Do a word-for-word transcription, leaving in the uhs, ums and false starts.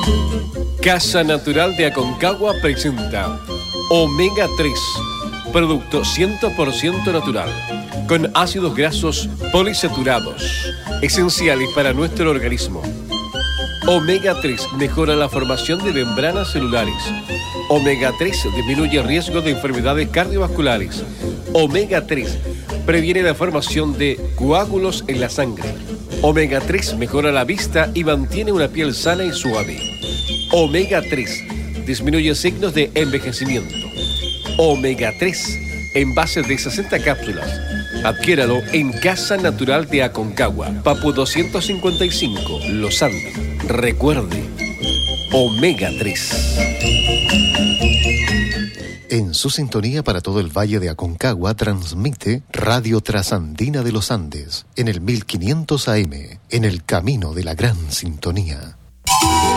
Casa Natural de Aconcagua presenta Omega tres, producto cien por ciento natural, con ácidos grasos polisaturados, esenciales para nuestro organismo. Omega tres mejora la formación de membranas celulares. Omega tres disminuye el riesgo de enfermedades cardiovasculares. Omega tres previene la formación de coágulos en la sangre. Omega tres mejora la vista y mantiene una piel sana y suave. Omega tres disminuye signos de envejecimiento. Omega tres, envase de sesenta cápsulas. Adquiéralo en Casa Natural de Aconcagua, Papu doscientos cincuenta y cinco, Los Andes. Recuerde, Omega tres. En su sintonía para todo el Valle de Aconcagua transmite Radio Trasandina de los Andes en el mil quinientos A M, en el camino de la gran sintonía.